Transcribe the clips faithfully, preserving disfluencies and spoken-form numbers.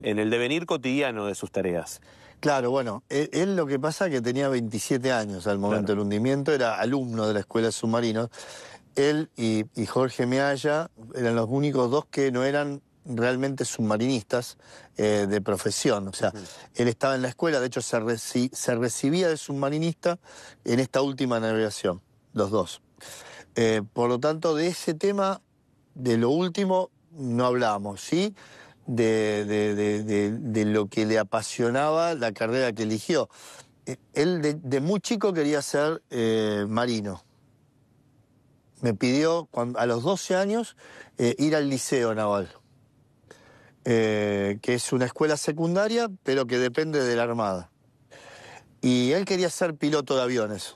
en el devenir cotidiano de sus tareas. Claro, bueno, él, él lo que pasa es que tenía veintisiete años al momento Claro. del hundimiento, era alumno de la Escuela de Submarinos. Él y, y Jorge Mealla eran los únicos dos que no eran realmente submarinistas eh, de profesión. O sea, uh-huh. Él estaba en la escuela, de hecho se, reci se recibía de submarinista en esta última navegación, los dos. Eh, por lo tanto, de ese tema, de lo último, no hablábamos, ¿sí? De, de, de, de, de lo que le apasionaba la carrera que eligió. Eh, él de, de muy chico quería ser eh, marino. Me pidió cuando, a los doce años eh, ir al Liceo Naval, eh, que es una escuela secundaria, pero que depende de la Armada. Y él quería ser piloto de aviones.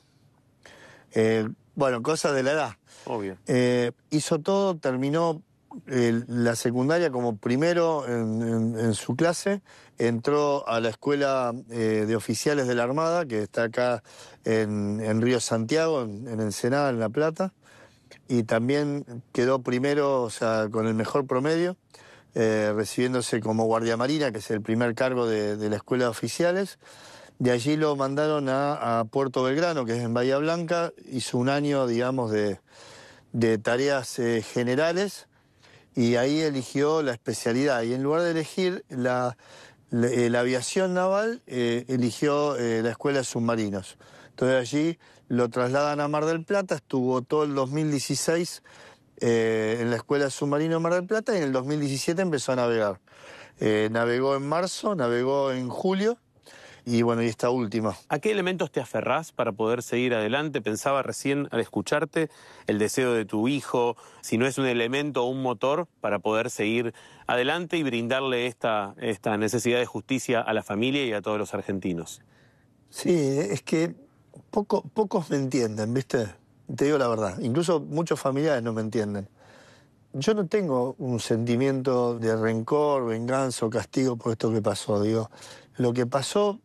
Eh, bueno, cosas de la edad. Obvio. Eh, hizo todo, terminó eh, la secundaria como primero en, en, en su clase, entró a la escuela eh, de oficiales de la Armada, que está acá en, en Río Santiago, en, en Ensenada, en La Plata, y también quedó primero, o sea, con el mejor promedio, eh, recibiéndose como guardia marina, que es el primer cargo de, de la escuela de oficiales. De allí lo mandaron a, a Puerto Belgrano, que es en Bahía Blanca, hizo un año, digamos, de, de tareas eh, generales, y ahí eligió la especialidad. Y en lugar de elegir la, la, la aviación naval, eh, eligió eh, la escuela de submarinos. Entonces allí lo trasladan a Mar del Plata, estuvo todo el dos mil dieciséis eh, en la escuela de submarinos de Mar del Plata, y en el dos mil diecisiete empezó a navegar. Eh, navegó en marzo, navegó en julio, y bueno, y esta última. ¿A qué elementos te aferrás para poder seguir adelante? Pensaba recién al escucharte el deseo de tu hijo, si no es un elemento o un motor para poder seguir adelante y brindarle esta, esta necesidad de justicia a la familia y a todos los argentinos. Sí, es que poco, pocos me entienden, ¿viste? Te digo la verdad, incluso muchos familiares no me entienden. Yo no tengo un sentimiento de rencor, venganza o castigo por esto que pasó, digo. Lo que pasó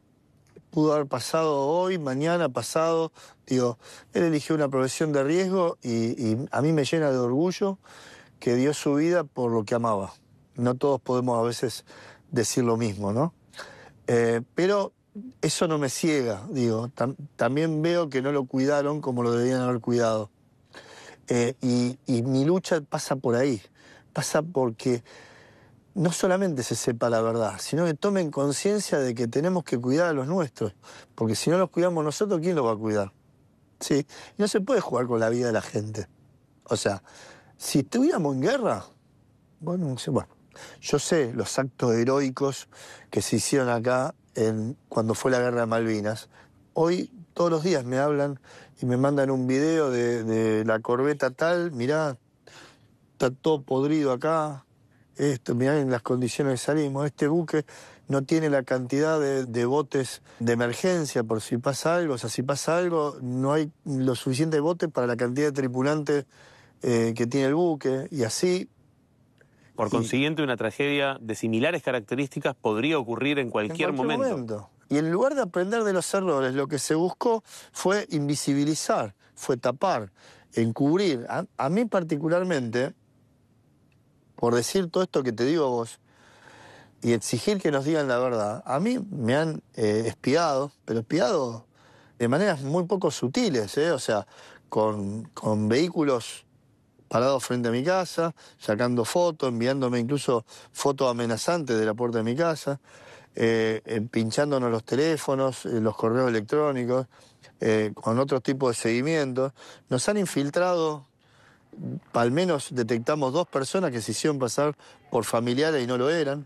pudo haber pasado hoy, mañana, pasado. Digo, él eligió una profesión de riesgo y, y a mí me llena de orgullo que dio su vida por lo que amaba. No todos podemos a veces decir lo mismo, ¿no? Eh, pero eso no me ciega, digo. Tam, también veo que no lo cuidaron como lo debían haber cuidado. Eh, y, y mi lucha pasa por ahí. Pasa porque no solamente se sepa la verdad, sino que tomen conciencia de que tenemos que cuidar a los nuestros, porque si no los cuidamos nosotros, ¿quién los va a cuidar? ¿Sí? Y no se puede jugar con la vida de la gente. O sea, si estuviéramos en guerra, bueno, bueno, yo sé los actos heroicos que se hicieron acá en, cuando fue la guerra de Malvinas. Hoy, todos los días me hablan y me mandan un video de, de la corbeta tal, mirá, está todo podrido acá. Esto, mirá en las condiciones que salimos, este buque no tiene la cantidad de, de botes de emergencia por si pasa algo, o sea, si pasa algo, no hay lo suficiente botes para la cantidad de tripulantes eh, que tiene el buque, y así. Por consiguiente, y, una tragedia de similares características podría ocurrir en cualquier, en cualquier momento. momento. Y en lugar de aprender de los errores, lo que se buscó fue invisibilizar, fue tapar, encubrir. A, a mí particularmente, por decir todo esto que te digo a vos, y exigir que nos digan la verdad, a mí me han eh, espiado, pero espiado de maneras muy poco sutiles, ¿eh? O sea, con, con vehículos parados frente a mi casa, sacando fotos, enviándome incluso fotos amenazantes de la puerta de mi casa, eh, eh, pinchándonos los teléfonos, eh, los correos electrónicos, eh, con otros tipos de seguimientos. Nos han infiltrado. Al menos detectamos dos personas que se hicieron pasar por familiares y no lo eran.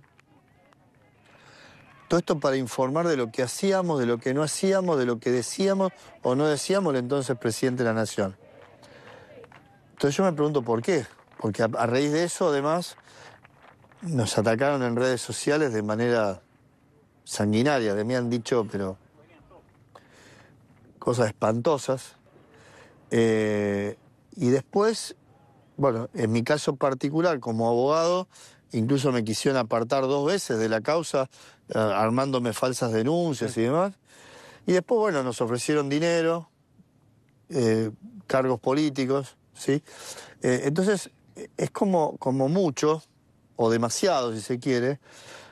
Todo esto para informar de lo que hacíamos, de lo que no hacíamos, de lo que decíamos o no decíamos el entonces presidente de la Nación. Entonces yo me pregunto por qué. Porque a, a raíz de eso, además, nos atacaron en redes sociales de manera sanguinaria. Me han dicho, pero cosas espantosas. Eh, y después, bueno, en mi caso particular, como abogado, incluso me quisieron apartar dos veces de la causa, eh, armándome falsas denuncias sí. y demás. Y después, bueno, nos ofrecieron dinero, eh, cargos políticos, ¿sí? Eh, entonces, es como, como mucho, o demasiado, si se quiere,